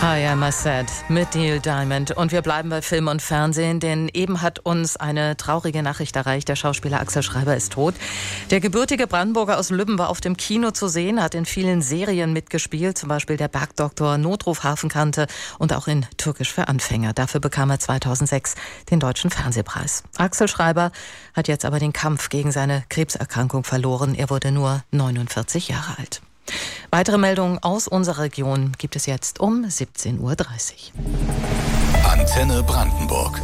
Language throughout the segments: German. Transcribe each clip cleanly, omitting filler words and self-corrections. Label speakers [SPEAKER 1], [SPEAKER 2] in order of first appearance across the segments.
[SPEAKER 1] I Am Sad mit Neil Diamond. Und wir bleiben bei Film und Fernsehen, denn eben hat uns eine traurige Nachricht erreicht. Der Schauspieler Axel Schreiber ist tot. Der gebürtige Brandenburger aus Lübben war auf dem Kino zu sehen, hat in vielen Serien mitgespielt, zum Beispiel Der Bergdoktor, Notruf Hafenkante und auch in Türkisch für Anfänger. Dafür bekam er 2006 den Deutschen Fernsehpreis. Axel Schreiber hat jetzt aber den Kampf gegen seine Krebserkrankung verloren. Er wurde nur 49 Jahre alt. Weitere Meldungen aus unserer Region gibt es jetzt um 17.30 Uhr.
[SPEAKER 2] Antenne Brandenburg.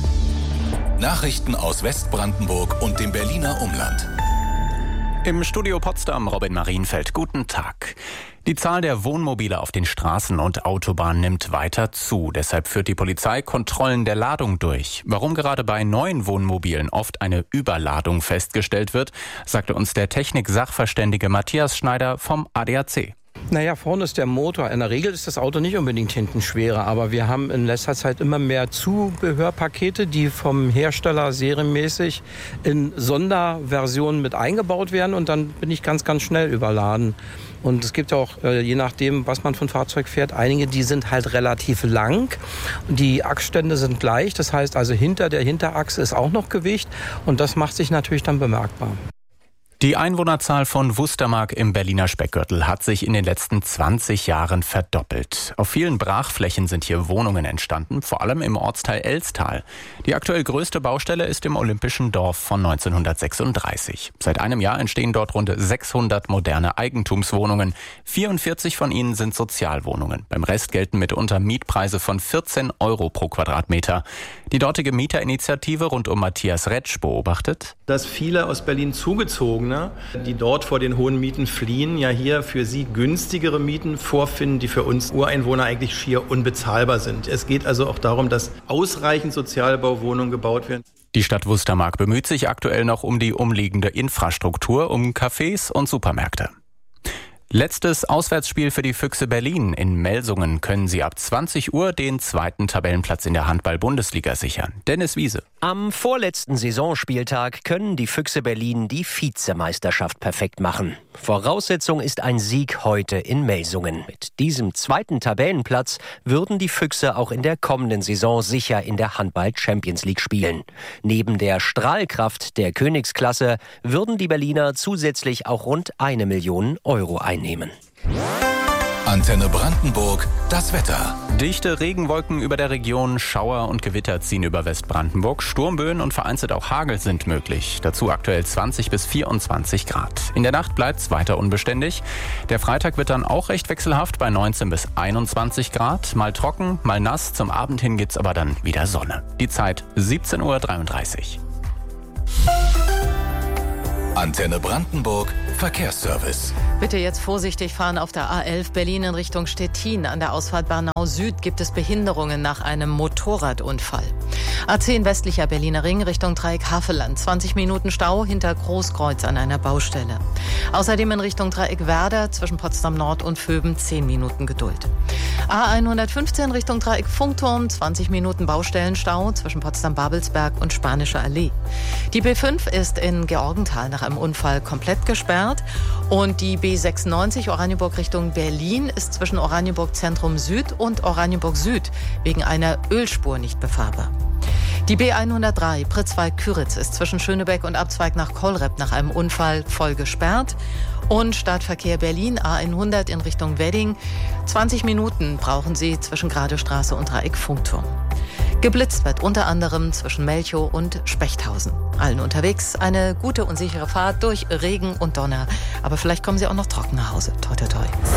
[SPEAKER 2] Nachrichten aus Westbrandenburg und dem Berliner Umland.
[SPEAKER 3] Im Studio Potsdam Robin Marienfeld. Guten Tag. Die Zahl der Wohnmobile auf den Straßen und Autobahnen nimmt weiter zu. Deshalb führt die Polizei Kontrollen der Ladung durch. Warum gerade bei neuen Wohnmobilen oft eine Überladung festgestellt wird, sagte uns der Technik-Sachverständige Matthias Schneider vom ADAC.
[SPEAKER 4] Naja, vorne ist der Motor. In der Regel ist das Auto nicht unbedingt hinten schwerer, aber wir haben in letzter Zeit immer mehr Zubehörpakete, die vom Hersteller serienmäßig in Sonderversionen mit eingebaut werden und dann bin ich ganz, ganz schnell überladen. Und es gibt ja auch, je nachdem, was man für ein Fahrzeug fährt, einige, die sind halt relativ lang. Die Achsstände sind gleich, das heißt also hinter der Hinterachse ist auch noch Gewicht und das macht sich natürlich dann bemerkbar.
[SPEAKER 3] Die Einwohnerzahl von Wustermark im Berliner Speckgürtel hat sich in den letzten 20 Jahren verdoppelt. Auf vielen Brachflächen sind hier Wohnungen entstanden, vor allem im Ortsteil Elstal. Die aktuell größte Baustelle ist im Olympischen Dorf von 1936. Seit einem Jahr entstehen dort rund 600 moderne Eigentumswohnungen. 44 von ihnen sind Sozialwohnungen. Beim Rest gelten mitunter Mietpreise von 14 € pro Quadratmeter. Die dortige Mieterinitiative rund um Matthias Retsch beobachtet,
[SPEAKER 5] dass viele aus Berlin Zugezogene, die dort vor den hohen Mieten fliehen, ja hier für sie günstigere Mieten vorfinden, die für uns Ureinwohner eigentlich schier unbezahlbar sind. Es geht also auch darum, dass ausreichend Sozialbauwohnungen gebaut werden.
[SPEAKER 3] Die Stadt Wustermark bemüht sich aktuell noch um die umliegende Infrastruktur, um Cafés und Supermärkte. Letztes Auswärtsspiel für die Füchse Berlin. In Melsungen können sie ab 20 Uhr den zweiten Tabellenplatz in der Handball-Bundesliga sichern. Dennis Wiese.
[SPEAKER 6] Am vorletzten Saisonspieltag können die Füchse Berlin die Vizemeisterschaft perfekt machen. Voraussetzung ist ein Sieg heute in Melsungen. Mit diesem zweiten Tabellenplatz würden die Füchse auch in der kommenden Saison sicher in der Handball-Champions League spielen. Neben der Strahlkraft der Königsklasse würden die Berliner zusätzlich auch rund 1 Million € einnehmen.
[SPEAKER 2] Antenne Brandenburg, das Wetter.
[SPEAKER 3] Dichte Regenwolken über der Region, Schauer und Gewitter ziehen über Westbrandenburg. Sturmböen und vereinzelt auch Hagel sind möglich. Dazu aktuell 20 bis 24 Grad. In der Nacht bleibt es weiter unbeständig. Der Freitag wird dann auch recht wechselhaft bei 19 bis 21 Grad. Mal trocken, mal nass. Zum Abend hin gibt's aber dann wieder Sonne. Die Zeit 17.33 Uhr.
[SPEAKER 2] Antenne Brandenburg, Verkehrsservice.
[SPEAKER 1] Bitte jetzt vorsichtig fahren auf der A11 Berlin in Richtung Stettin. An der Ausfahrt Bernau Süd gibt es Behinderungen nach einem Motorradunfall. A10 westlicher Berliner Ring Richtung Dreieck Havelland. 20 Minuten Stau hinter Großkreuz an einer Baustelle. Außerdem in Richtung Dreieck Werder zwischen Potsdam Nord und Vöben 10 Minuten Geduld. A115 Richtung Dreieck Funkturm. 20 Minuten Baustellenstau zwischen Potsdam-Babelsberg und Spanische Allee. Die B5 ist in Georgenthal nach einem Unfall komplett gesperrt. Und die B96 Oranienburg Richtung Berlin ist zwischen Oranienburg Zentrum Süd und Oranienburg Süd wegen einer Ölspur nicht befahrbar. Die B103 Pritzwalk-Küritz ist zwischen Schönebeck und Abzweig nach Kollrep nach einem Unfall voll gesperrt. Und Stadtverkehr Berlin A100 in Richtung Wedding. 20 Minuten brauchen Sie zwischen Gradestraße und Dreieck Funkturm. Geblitzt wird unter anderem zwischen Melchow und Spechthausen. Allen unterwegs eine gute und sichere Fahrt durch Regen und Donner. Aber vielleicht kommen Sie auch noch trocken nach Hause. Toi, toi, toi.